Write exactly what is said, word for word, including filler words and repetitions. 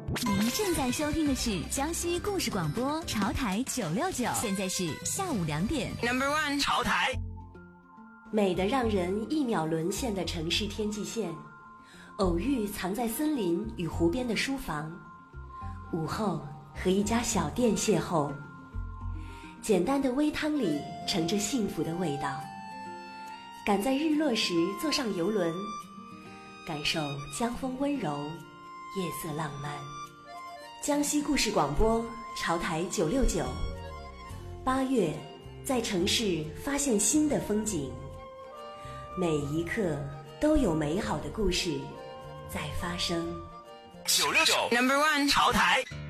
您正在收听的是江西故事广播潮台九六九，现在是下午两点。 Number one， 潮台。 美得让人一秒沦陷的城市天际线，偶遇藏在森林与湖边的书房，午后和一家小店邂逅，简单的微汤里盛着幸福的味道。赶在日落时坐上游轮，感受江风温柔，夜色浪漫。江西故事广播潮台九六九，八月在城市发现新的风景，每一刻都有美好的故事在发生。 九六九 Number one 潮台。